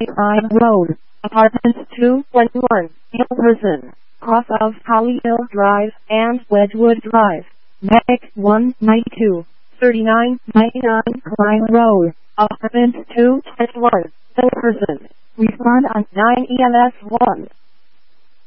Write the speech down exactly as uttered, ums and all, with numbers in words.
Lime Road, Apartment two twenty-one, Hilversum, cross of Hollyhill Drive and Wedgwood Drive, Medic one ninety-two, thirty-nine ninety-nine Lime Road, Apartment two twenty-one, Hilversum. Respond on nine E M S one.